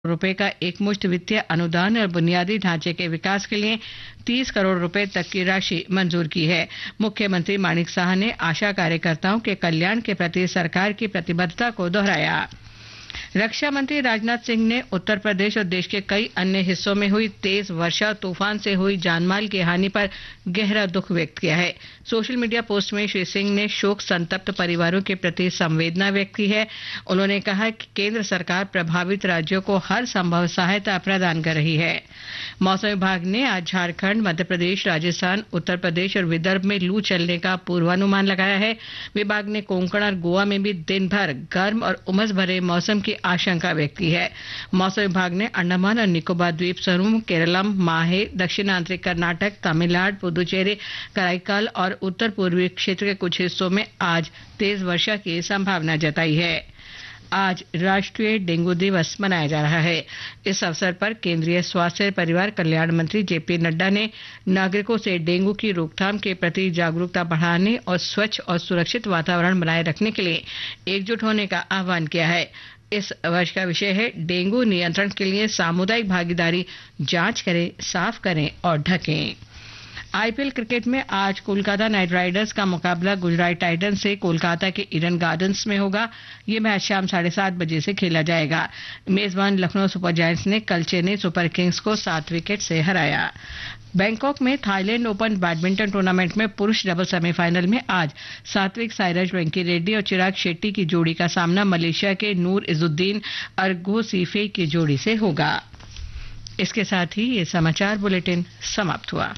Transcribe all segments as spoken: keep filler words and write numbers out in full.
रुपए का एकमुश्त वित्तीय अनुदान और बुनियादी ढांचे के विकास के लिए तीस करोड़ रुपए तक की राशि मंजूर की है। मुख्यमंत्री मानिक साह ने आशा कार्यकर्ताओं के कल्याण के प्रति सरकार की प्रतिबद्धता को दोहराया। रक्षा मंत्री राजनाथ सिंह ने उत्तर प्रदेश और देश के कई अन्य हिस्सों में हुई तेज वर्षा और तूफान से हुई जानमाल की हानि पर गहरा दुख व्यक्त किया है। सोशल मीडिया पोस्ट में श्री सिंह ने शोक संतप्त परिवारों के प्रति संवेदना व्यक्त की है। उन्होंने कहा कि केंद्र सरकार प्रभावित राज्यों को हर संभव सहायता प्रदान कर रही है। मौसम विभाग ने आज झारखंड, मध्य प्रदेश, राजस्थान, उत्तर प्रदेश और विदर्भ में लू चलने का पूर्वानुमान लगाया है। विभाग ने कोंकण और गोवा में भी दिन भर गर्म और उमस भरे मौसम की आशंका व्यक्त की है। मौसम विभाग ने अंडमान और निकोबार द्वीप समूह, केरलम, माहे, दक्षिणांतरिक कर्नाटक, तमिलनाडु, पुदुचेरी, कराईकल और उत्तर पूर्वी क्षेत्र के कुछ हिस्सों में आज तेज वर्षा की संभावना जताई है। आज राष्ट्रीय डेंगू दिवस मनाया जा रहा है। इस अवसर पर केंद्रीय स्वास्थ्य और परिवार कल्याण मंत्री जेपी नड्डा ने नागरिकों से डेंगू की रोकथाम के प्रति जागरूकता बढ़ाने और स्वच्छ और सुरक्षित वातावरण बनाए रखने के लिए एकजुट होने का आह्वान किया है। इस वर्ष का विषय है डेंगू नियंत्रण के लिए सामुदायिक भागीदारी, जांच करें, साफ करें और ढकें। आईपीएल क्रिकेट में आज कोलकाता नाइट राइडर्स का मुकाबला गुजरात टाइटंस से कोलकाता के ईडन गार्डन्स में होगा। ये मैच शाम साढ़े सात बजे से खेला जाएगा। मेजबान लखनऊ सुपर जायंट्स ने कल चेन्नई सुपर किंग्स को सात विकेट से हराया। बैंकॉक में थाईलैंड ओपन बैडमिंटन टूर्नामेंट में पुरुष डबल सेमीफाइनल में आज सात्विक साईराज वेंकी रेड्डी और चिराग शेट्टी की जोड़ी का सामना मलेशिया के नूर इजुद्दीन अर्गो सीफे की जोड़ी से होगा। इसके साथ ही ये समाचार बुलेटिन समाप्त हुआ।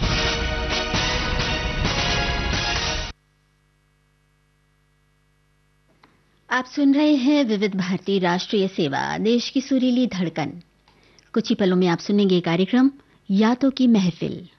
आप सुन रहे हैं विविध भारती राष्ट्रीय सेवा, देश की सुरीली धड़कन। कुछ ही पलों में आप सुनेंगे कार्यक्रम यादों की महफिल।